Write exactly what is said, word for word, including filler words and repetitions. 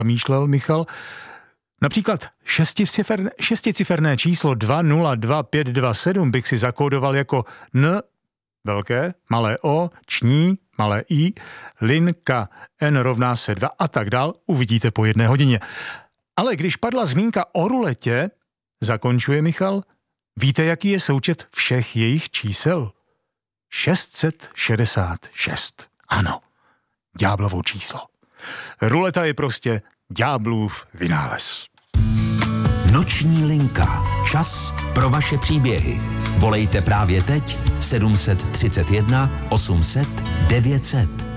zamýšlel Michal. Například šesticiferné, šesticiferné číslo dva nula dva pět dva sedm bych si zakódoval jako N, velké, malé O, ční, malé I, linka, N rovná se dva a tak dál, uvidíte po jedné hodině. Ale když padla zmínka o ruletě, zakončuje Michal, víte, jaký je součet všech jejich čísel? šest set šedesát šest. Ano, ďáblovo číslo. Ruleta je prostě ďáblův vynález. Noční linka. Čas pro vaše příběhy. Volejte právě teď sedm set třicet jedna osm set devět set.